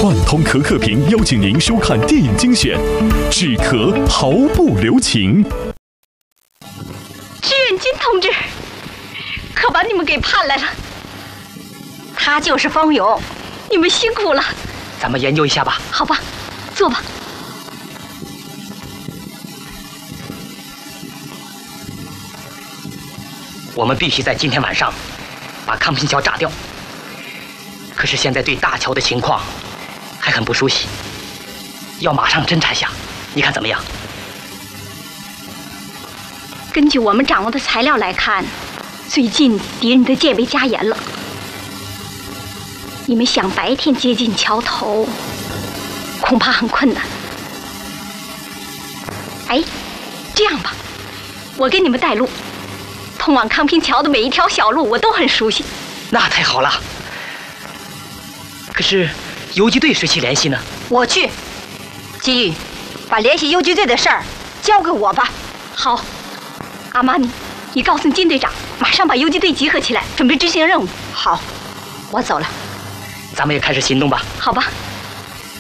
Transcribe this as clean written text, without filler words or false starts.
万通可可屏邀请您收看电影精选，止咳毫不留情。 志愿军同志，可把你们给盼来了。他就是方勇，你们辛苦了。 咱们研究一下吧。 好吧，坐吧。 我们必须在今天晚上把康平桥炸掉。可是现在对大桥的情况还很不熟悉，要马上侦查下，你看怎么样？ 根据我们掌握的材料来看，最近敌人的戒备加严了。你们想白天接近桥头，恐怕很困难。哎，这样吧，我给你们带路，通往康平桥的每一条小路我都很熟悉。 那太好了。可是游击队谁去联系呢？ 我去。金玉，把联系游击队的事儿交给我吧。 好，阿玛尼，你告诉金队长，马上把游击队集合起来，准备执行任务。 好，我走了。 咱们也开始行动吧。 好吧。